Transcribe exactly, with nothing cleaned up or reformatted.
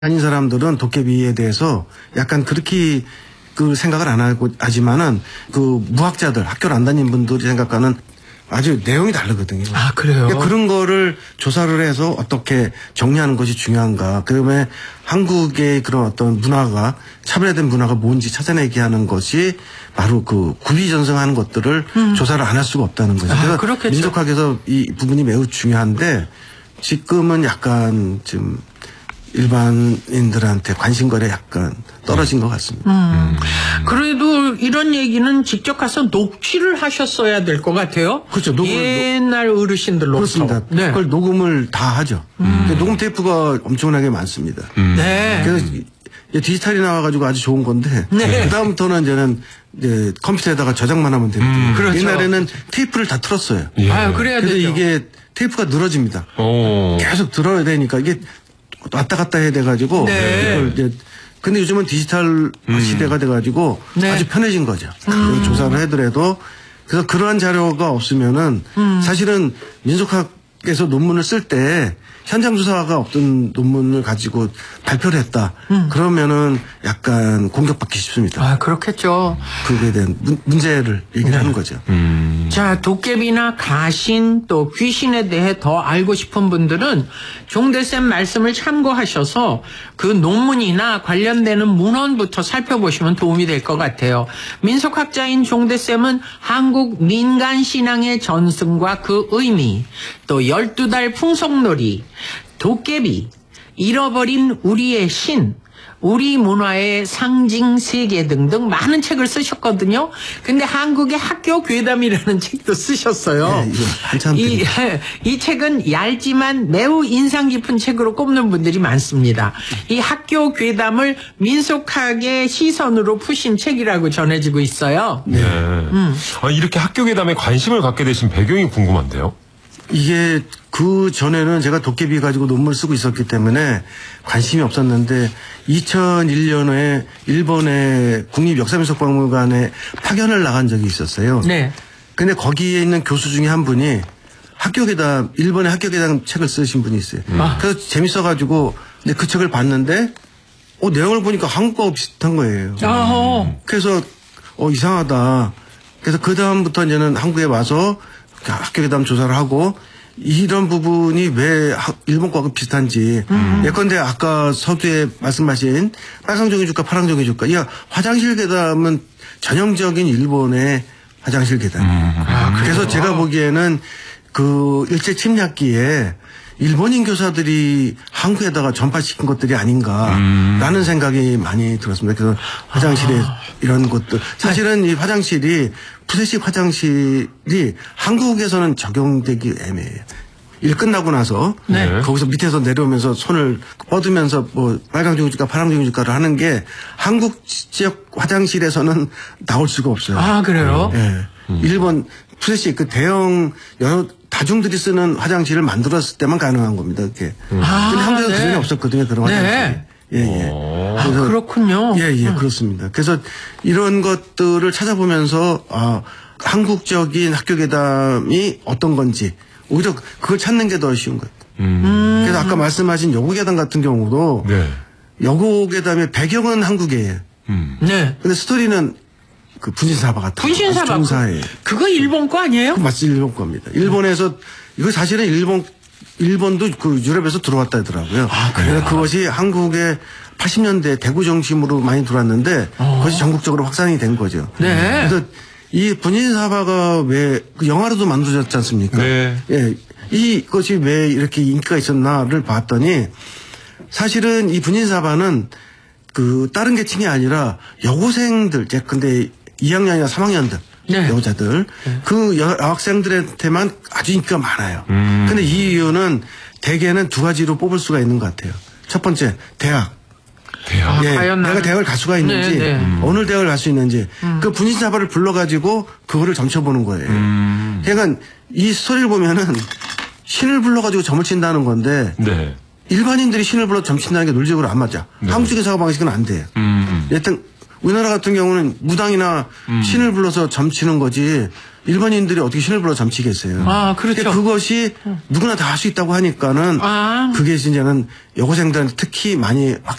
아닌 사람들은 도깨비에 대해서 약간 그렇게 그 생각을 안 하고 하지만은 그 무학자들 학교를 안 다닌 분들이 생각하는 아주 내용이 다르거든요. 아, 그래요? 그러니까 그런 거를 조사를 해서 어떻게 정리하는 것이 중요한가. 그다음에 한국의 그런 어떤 문화가 차별화된 문화가 뭔지 찾아내게 하는 것이 바로 그 구비전승하는 것들을 음. 조사를 안 할 수가 없다는 거죠. 아, 그래서 그렇겠죠. 민속학에서 이 부분이 매우 중요한데 지금은 약간 좀 일반인들한테 관심거리에 약간 떨어진 것 같습니다. 음. 그래도 이런 얘기는 직접 가서 녹취를 하셨어야 될 것 같아요. 그렇죠. 녹음을, 옛날 어르신들로부터. 그렇습니다. 네. 그걸 녹음을 다 하죠. 음. 녹음 테이프가 엄청나게 많습니다. 음. 네. 그래서 디지털이 나와가지고 아주 좋은 건데 네. 그다음부터는 이제는 이제 컴퓨터에다가 저장만 하면 됩니다. 음. 그렇죠. 옛날에는 테이프를 다 틀었어요. 예. 아, 그래야 그래서 되죠. 이게 테이프가 늘어집니다. 오. 계속 들어야 되니까 이게 왔다 갔다 해야 돼가지고. 네. 이걸 이제 근데 요즘은 디지털 음. 시대가 돼가지고 네. 아주 편해진 거죠. 음. 조사를 하더라도 그래서 그러한 자료가 없으면은 음. 사실은 민속학에서 논문을 쓸 때 현장 조사가 없던 논문을 가지고 발표를 했다. 음. 그러면은 약간 공격받기 쉽습니다. 아, 그렇겠죠. 그거에 대한 문, 문제를 얘기를 네. 하는 거죠. 음. 자, 도깨비나 가신 또 귀신에 대해 더 알고 싶은 분들은 종대쌤 말씀을 참고하셔서 그 논문이나 관련되는 문헌부터 살펴보시면 도움이 될 것 같아요. 민속학자인 종대쌤은 한국 민간신앙의 전승과 그 의미, 또 열두 달 풍속놀이, 도깨비, 잃어버린 우리의 신, 우리 문화의 상징 세계 등등 많은 책을 쓰셨거든요. 근데 한국의 학교 괴담이라는 책도 쓰셨어요. 네, 이거 한참 이, 이 책은 얇지만 매우 인상 깊은 책으로 꼽는 분들이 많습니다. 이 학교 괴담을 민속학의 시선으로 푸신 책이라고 전해지고 있어요. 네. 음. 아, 이렇게 학교 괴담에 관심을 갖게 되신 배경이 궁금한데요. 이게 그 전에는 제가 도깨비 가지고 논문을 쓰고 있었기 때문에 관심이 없었는데 이천일 년에 일본의 국립역사민속박물관에 파견을 나간 적이 있었어요. 네. 근데 거기에 있는 교수 중에 한 분이 학교괴담, 일본의 학교괴담 책을 쓰신 분이 있어요. 음. 그래서 재밌어가지고 근데 그 책을 봤는데 어, 내용을 보니까 한국과 비슷한 거예요. 음. 그래서 어, 이상하다. 그래서 그 다음부터 이제는 한국에 와서 학교괴담 조사를 하고 이런 부분이 왜 일본 거하고 비슷한지. 음. 예컨대 아까 서두에 말씀하신 빨강종이 줄까 파랑종이 줄까. 이 화장실 괴담은 전형적인 일본의 화장실 괴담. 음. 아, 그래서 제가 보기에는 그 일제 침략기에 일본인 교사들이 한국에다가 전파시킨 것들이 아닌가라는 음. 생각이 많이 들었습니다. 그래서 화장실에 아. 이런 것들. 사실은 이 화장실이 푸세식 화장실이 한국에서는 적용되기 애매해요. 일 끝나고 나서 네. 거기서 밑에서 내려오면서 손을 뻗으면서 뭐 빨강종이 줄까 파랑종이 줄까를 하는 게 한국 지역 화장실에서는 나올 수가 없어요. 아, 그래요? 예. 네. 음. 일본 푸세식 그 대형 여러 다중들이 쓰는 화장실을 만들었을 때만 가능한 겁니다. 그게. 음. 아, 근데 한국에서 네. 그전에 없었거든요. 그런 네. 화장실이. 예, 예. 아, 그렇군요. 예, 예, 그렇습니다. 그래서 이런 것들을 찾아보면서, 아, 한국적인 학교괴담이 어떤 건지, 오히려 그걸 찾는 게 더 쉬운 거예요. 음. 그래서 아까 말씀하신 여고괴담 같은 경우도, 네. 여고괴담의 배경은 한국이에요. 음. 네. 근데 스토리는 그 분신사바 같은 분신사바. 종사예요. 그거 일본 거 아니에요? 맞지, 일본 겁니다. 일본에서, 이거 사실은 일본, 일본도 그 유럽에서 들어왔다 하더라고요. 아, 그래서 그것이 한국의 팔십 년대 대구 중심으로 많이 들어왔는데 어. 그것이 전국적으로 확산이 된 거죠. 네. 그래서 이 분신사바가 왜 그 영화로도 만들어졌지 않습니까? 네. 예. 이것이 왜 이렇게 인기가 있었나를 봤더니 사실은 이 분신사바는 그 다른 계층이 아니라 여고생들, 근데 이 학년이나 삼 학년들 네. 여자들 네. 그 여학생들한테만 아주 인기가 많아요. 음. 근데 이 이유는 대개는 두 가지로 뽑을 수가 있는 것 같아요. 첫 번째 대학. 대학. 예, 과연 내가 대학을 갈 수가 있는지 네, 네. 음. 어느 대학을 갈 수 있는지 음. 그 분신사바를 불러가지고 그거를 점쳐보는 거예요. 음. 그러니까 이 스토리를 보면은 신을 불러가지고 점을 친다는 건데 네. 일반인들이 신을 불러 점 친다는 게 논리적으로 안 맞아. 네. 한국적인 사고방식은 안 돼요. 음. 여튼 우리나라 같은 경우는 무당이나 음. 신을 불러서 점치는 거지 일반인들이 어떻게 신을 불러 점치겠어요. 아, 그렇죠. 그러니까 그것이 누구나 다 할 수 있다고 하니까는 아. 그게 이제는 여고생들한테 특히 많이